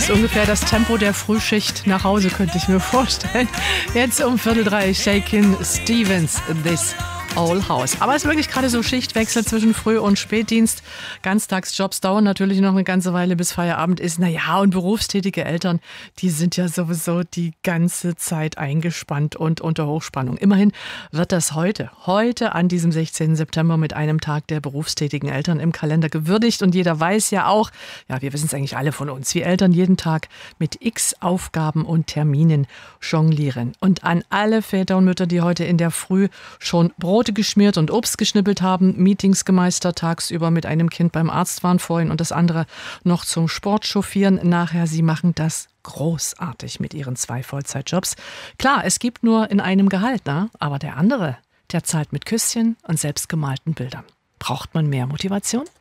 ist ungefähr das Tempo der Frühschicht nach Hause, könnte ich mir vorstellen. Jetzt um 2:45, Shakin' Stevens, This Old House. Aber es ist wirklich gerade so Schichtwechsel zwischen Früh- und Spätdienst. Ganztagsjobs dauern natürlich noch eine ganze Weile, bis Feierabend ist. Naja, und berufstätige Eltern, die sind ja sowieso die ganze Zeit eingespannt und unter Hochspannung. Immerhin wird das heute an diesem 16. September mit einem Tag der berufstätigen Eltern im Kalender gewürdigt. Und jeder weiß ja auch, ja, wir wissen es eigentlich alle von uns, wie Eltern jeden Tag mit x Aufgaben und Terminen jonglieren. Und an alle Väter und Mütter, die heute in der Früh schon Brote geschmiert und Obst geschnippelt haben, Meetings gemeistert, tagsüber mit einem Kind beim Arzt waren vorhin und das andere noch zum Sport chauffieren. Nachher, sie machen das großartig mit ihren 2 Vollzeitjobs. Klar, es gibt nur in einem Gehalt, ne? Aber der andere, der zahlt mit Küsschen und selbstgemalten Bildern. Braucht man mehr Motivation?